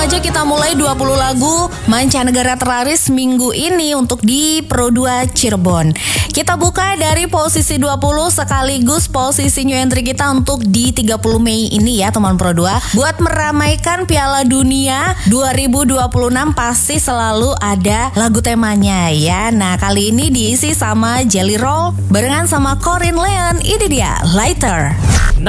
Aja kita mulai 20 lagu mancanegara terlaris minggu ini untuk di Pro 2 Cirebon. Kita buka dari posisi 20 sekaligus posisi new entry kita untuk di 30 Mei ini ya teman Pro 2. Buat meramaikan Piala Dunia 2026 pasti selalu ada lagu temanya ya. Nah kali ini diisi sama Jelly Roll barengan sama Corinne Leon. Ini dia Lighter.